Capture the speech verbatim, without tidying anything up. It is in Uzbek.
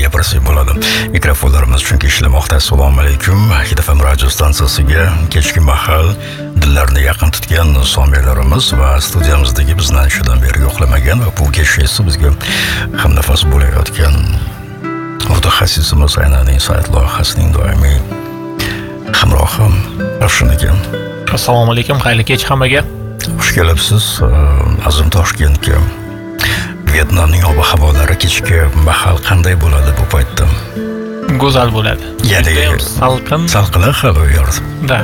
gapirsak bo'ladi. Mikrofonlarimiz chunki ishlamoqda. Assalomu alaykum. Hit F M radio stansiyasiga kechki mahal dillarni yaqin tutgan somiylarimiz va studiyamizdagi bizni anchadan beri yo'qlamagan va bu kechki esa bizga hamnafas bo'layotgan mutaxassisimiz aynan Insight loyihasining doimiy hamrohim Ravshan ekan. Assalomu alaykum, xayrli kech hammaga. Xush kelibsiz azim Toshkentga. Vyetnamning ob-havolari kechki mahal qanday bo'ladi bu paytda? Go'zal bo'ladi. Ya'ni salqin. Salqin hali u yerda. Da,